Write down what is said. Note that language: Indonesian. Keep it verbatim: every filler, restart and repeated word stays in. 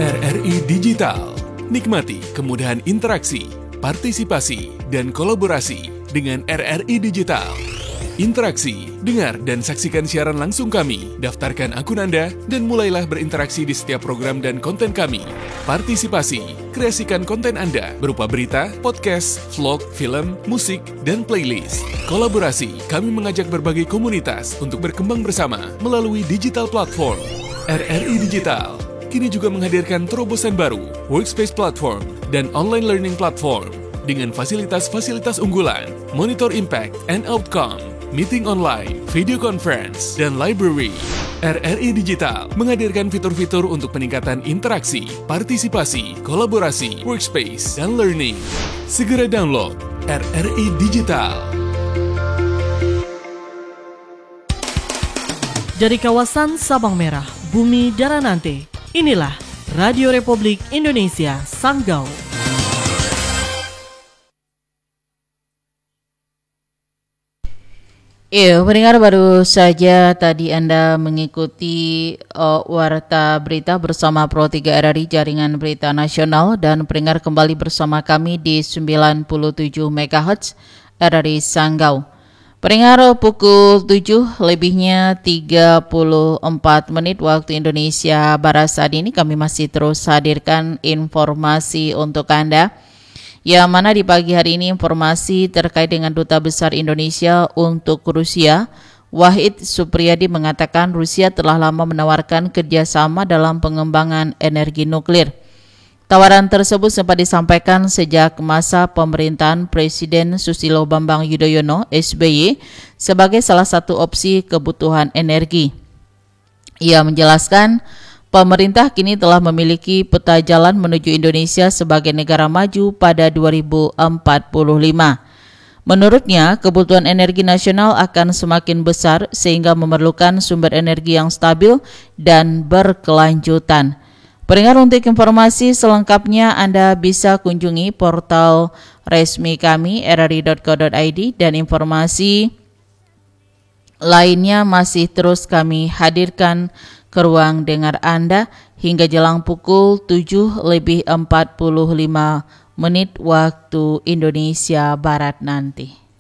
R R I Digital. Nikmati kemudahan interaksi, partisipasi, dan kolaborasi dengan R R I Digital. Interaksi, dengar dan saksikan siaran langsung kami, daftarkan akun Anda, dan mulailah berinteraksi di setiap program dan konten kami. Partisipasi, kreasikan konten Anda berupa berita, podcast, vlog, film, musik, dan playlist. Kolaborasi, kami mengajak berbagai komunitas untuk berkembang bersama melalui digital platform. R R I Digital kini juga menghadirkan terobosan baru, workspace platform, dan online learning platform dengan fasilitas-fasilitas unggulan, monitor impact and outcome, meeting online, video conference, dan library. R R I Digital menghadirkan fitur-fitur untuk peningkatan interaksi, partisipasi, kolaborasi, workspace, dan learning. Segera download R R I Digital. Dari kawasan Sabang Merah, Bumi Daranante, inilah Radio Republik Indonesia Sanggau. Iya, pendengar, baru saja tadi Anda mengikuti uh, Warta Berita bersama Pro tiga R R I Jaringan Berita Nasional, dan pendengar kembali bersama kami di sembilan puluh tujuh megahertz R R I Sanggau. Pendengar, pukul tujuh lebihnya tiga puluh empat menit waktu Indonesia Barat saat ini kami masih terus hadirkan informasi untuk Anda, yang mana di pagi hari ini informasi terkait dengan Duta Besar Indonesia untuk Rusia, Wahid Supriyadi, mengatakan Rusia telah lama menawarkan kerjasama dalam pengembangan energi nuklir. Tawaran tersebut sempat disampaikan sejak masa pemerintahan Presiden Susilo Bambang Yudhoyono S B Y sebagai salah satu opsi kebutuhan energi. Ia menjelaskan pemerintah kini telah memiliki peta jalan menuju Indonesia sebagai negara maju pada dua ribu empat puluh lima. Menurutnya, kebutuhan energi nasional akan semakin besar sehingga memerlukan sumber energi yang stabil dan berkelanjutan. Pendengar, untuk informasi selengkapnya Anda bisa kunjungi portal resmi kami r r i dot co dot i d, dan informasi lainnya masih terus kami hadirkan ke ruang dengar Anda hingga jelang pukul tujuh lebih empat puluh lima menit waktu Indonesia Barat nanti.